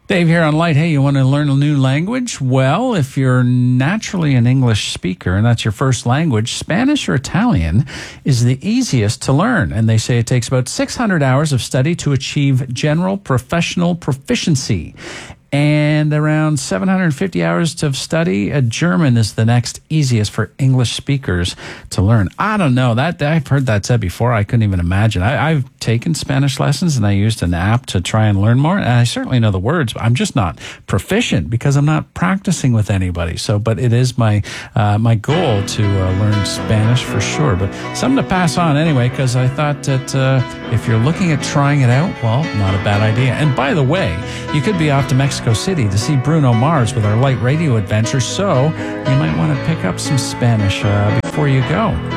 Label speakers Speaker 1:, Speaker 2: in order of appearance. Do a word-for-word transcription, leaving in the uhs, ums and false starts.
Speaker 1: Dave here on Light. Hey, you want to learn a new language? Well, if you're naturally an English speaker and that's your first language, Spanish or Italian is the easiest to learn. And they say it takes about six hundred hours of study to achieve general professional proficiency. And around seven hundred fifty hours of study, uh, German is the next easiest for English speakers to learn. I don't know. That I've heard that said before. I couldn't even imagine. I, I've taken Spanish lessons and I used an app to try and learn more. And I certainly know the words, but I'm just not proficient because I'm not practicing with anybody. So, but it is my uh, my goal to uh, learn Spanish for sure. But something to pass on anyway, because I thought that uh, if you're looking at trying it out, well, not a bad idea. And by the way, you could be off to Mexico City to see Bruno Mars with our Light Radio adventure, so you might want to pick up some Spanish uh, before you go.